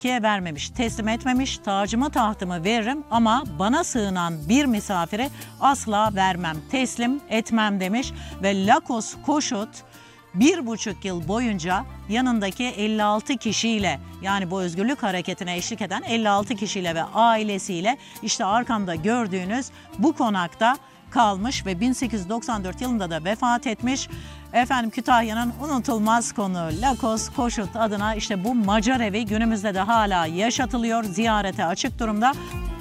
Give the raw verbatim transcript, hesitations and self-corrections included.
Türkiye vermemiş, teslim etmemiş, tacımı tahtımı veririm ama bana sığınan bir misafiri asla vermem, teslim etmem demiş. Ve Lakos Kossuth bir buçuk yıl boyunca yanındaki elli altı kişiyle, yani bu özgürlük hareketine eşlik eden elli altı kişiyle ve ailesiyle işte arkamda gördüğünüz bu konakta kalmış ve bin sekiz yüz doksan dört yılında da vefat etmiş. Efendim, Kütahya'nın unutulmaz konu Lakos Kossuth adına işte bu Macar evi günümüzde de hala yaşatılıyor, ziyarete açık durumda.